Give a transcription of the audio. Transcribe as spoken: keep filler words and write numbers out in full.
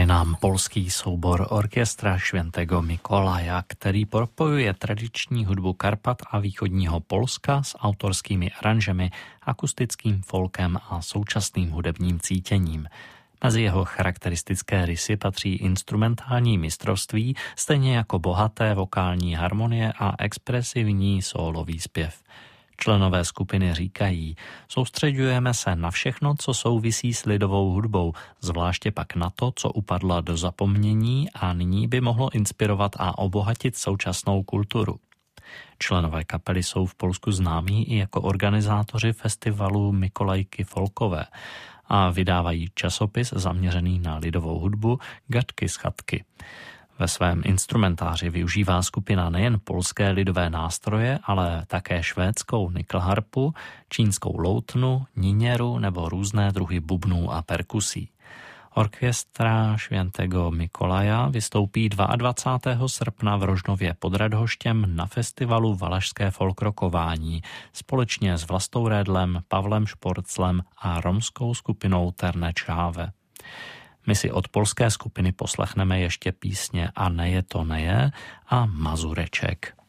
Zahrali nám polský soubor Orkiestra Świętego Mikołaja, který propojuje tradiční hudbu Karpat a východního Polska s autorskými aranžemi, akustickým folkem a současným hudebním cítěním. Mezi jeho charakteristické rysy patří instrumentální mistrovství, stejně jako bohaté vokální harmonie a expresivní sólový zpěv. Členové skupiny říkají, soustřeďujeme se na všechno, co souvisí s lidovou hudbou, zvláště pak na to, co upadla do zapomnění a nyní by mohlo inspirovat a obohatit současnou kulturu. Členové kapely jsou v Polsku známí i jako organizátoři festivalu Mikolajky folkové a vydávají časopis zaměřený na lidovou hudbu Gadky z chatky. Ve svém instrumentáři využívá skupina nejen polské lidové nástroje, ale také švédskou nyklharpu, čínskou loutnu, niněru nebo různé druhy bubnů a perkusí. Orkiestra Świętego Mikołaja vystoupí dvacátého druhého srpna v Rožnově pod Radhoštěm na festivalu Valašské folkrokování společně s Vlastou Redlem, Pavlem Šporclem a romskou skupinou Terne Čáve. My si od polské skupiny poslechneme ještě písně A neje to neje a Mazureček.